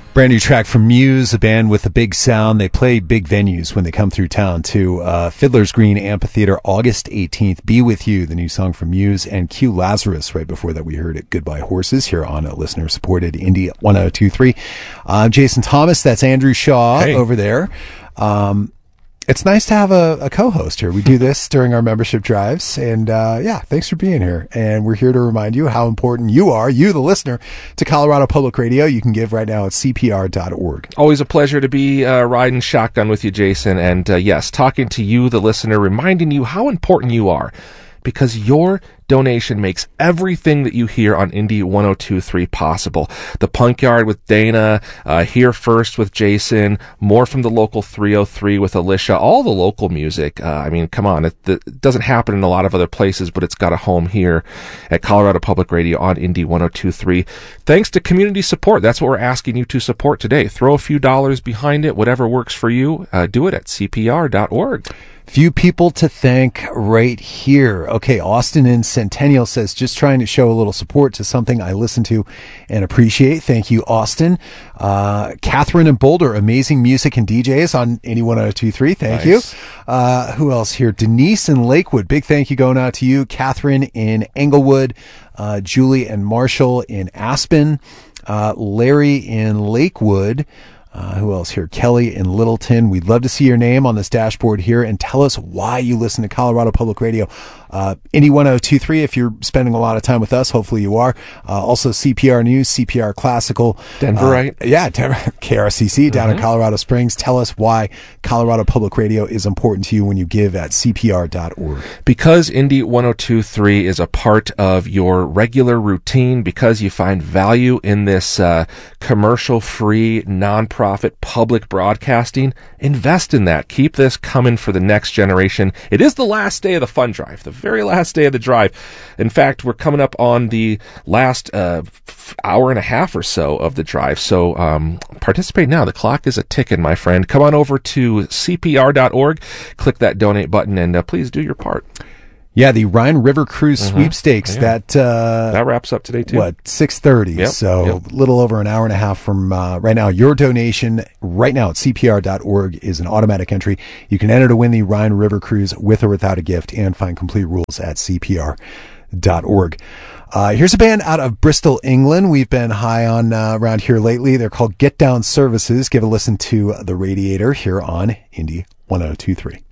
Brand new track from Muse, a band with a big sound. They play big venues when they come through town, too. Fiddler's Green Amphitheater, August 18th. Be With You, the new song from Muse. And Q Lazarus, right before that we heard it, Goodbye Horses, here on a listener-supported Indie 1023. I'm Jason Thomas. That's Andrew Shaw over there. It's nice to have a co-host here. We do this during our membership drives. And thanks for being here. And we're here to remind you how important you are, you the listener, to Colorado Public Radio. You can give right now at CPR.org. Always a pleasure to be riding shotgun with you, Jason. And yes, talking to you, the listener, reminding you how important you are. Because your donation makes everything that you hear on Indie 1023 possible. The Punk Yard with Dana, Here First with Jason, more from the local 303 with Alicia, all the local music. I mean, come on, it doesn't happen in a lot of other places, but it's got a home here at Colorado Public Radio on Indie 1023. Thanks to community support. That's what we're asking you to support today. Throw a few dollars behind it, whatever works for you. Do it at CPR.org. Few people to thank right here. Okay, Austin in Centennial says, just trying to show a little support to something I listen to and appreciate. Thank you, Austin. Catherine in Boulder, amazing music and DJs on Indie 1023. Thank you. Who else here? Denise in Lakewood. Big thank you going out to you. Catherine in Englewood. Julie and Marshall in Aspen. Larry in Lakewood. Who else here? Kelly in Littleton. We'd love to see your name on this dashboard here and tell us why you listen to Colorado Public Radio. Indie 1023, if you're spending a lot of time with us, hopefully you are. Also CPR News, CPR Classical. Denver, right? Yeah, Denver, KRCC down in Colorado Springs. Tell us why Colorado Public Radio is important to you when you give at CPR.org. Because Indie 1023 is a part of your regular routine, because you find value in this commercial-free, nonprofit public broadcasting, invest in that. Keep this coming for the next generation. It is the last day of the fund drive, the very last day of the drive. In fact, we're coming up on the last hour and a half or so of the drive. So participate now. The clock is a ticking, my friend. Come on over to CPR.org, click that donate button, and please do your part. Yeah, the Rhine River Cruise sweepstakes, that wraps up today, too. 6:30. Yep. So a little over an hour and a half from right now. Your donation right now at CPR.org is an automatic entry. You can enter to win the Rhine River Cruise with or without a gift and find complete rules at CPR.org. Here's a band out of Bristol, England. We've been high on around here lately. They're called Get Down Services. Give a listen to The Radiator here on Indie 1023.